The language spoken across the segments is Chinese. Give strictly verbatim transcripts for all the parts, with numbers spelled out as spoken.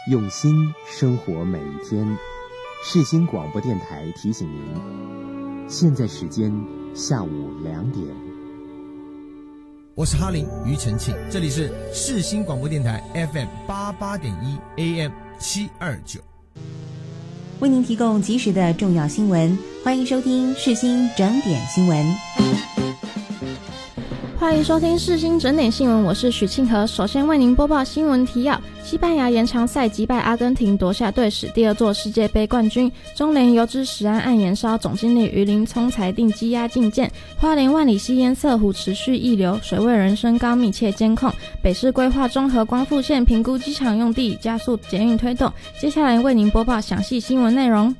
用心生活每一天。世新广播电台提醒您，现在时间下午两点。 我是哈林庾澄庆，这里是世新广播电台 F M 八八点一 A M 七二九， 为您提供及时的重要新闻，欢迎收听世新整点新闻。 欢迎收听世新整点新闻，我是许庆和。首先为您播报新闻提要：西班牙延长赛击败阿根廷，夺下队史第二座世界杯冠军。中联油脂食安案延烧，总经理于林聪裁定羁押禁见。花莲万里溪堰塞湖持续溢流，水位仍升高，密切监控。北市规划中和光复线评估机场用地，加速捷运推动。接下来为您播报详细新闻内容。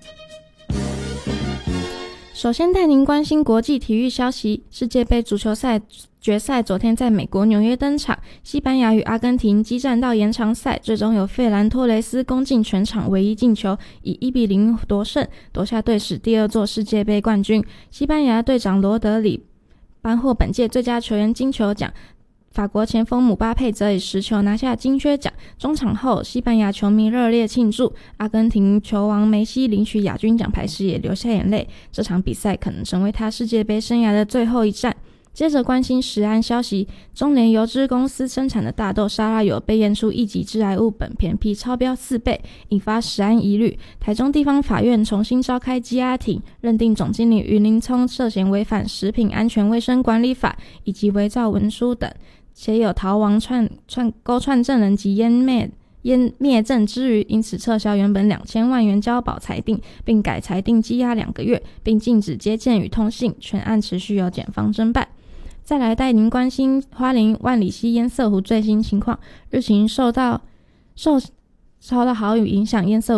首先带您关心国际体育消息，世界杯足球赛决赛昨天在美国纽约登场，西班牙与阿根廷激战到延长赛，最终由费兰托雷斯攻进全场唯一进球，以一比零夺胜，夺下队史第二座世界杯冠军。西班牙队长罗德里颁获本届最佳球员金球奖，法国前锋姆巴佩则以十球拿下金靴奖。中场后，西班牙球迷热烈庆祝，阿根廷球王梅西领取亚军奖牌时也流下眼泪。这场比赛可能成为他世界杯生涯的最后一战。接着关心食安消息，中联油脂公司生产的大豆沙拉油被验出一级致癌物苯偏 P 超标四倍，引发食安疑虑。台中地方法院重新召开羁押庭，认定总经理于林聪涉嫌违反食品安全卫生管理法以及伪造文书等，且有逃亡串串勾串证人及湮灭湮灭证之余，因此撤销原本两千万元交保裁定，并改裁定羁押两个月，并禁止接见与通信，全案持续由检方侦办。再来带您关心花莲万里溪堰塞湖最新情况。日前受到受受到豪雨影响，堰塞